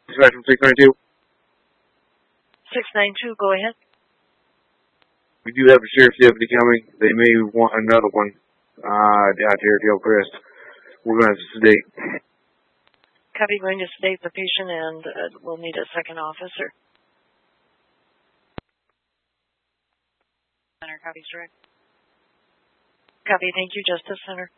Dispatch from 692. 692, go ahead. We do have a sheriff's deputy coming. They may want another one out here at Hillcrest. We're going to have to sedate. Copy, going to sedate the patient, and we'll need a second officer. Center, copy, direct. Copy, thank you, Justice Center.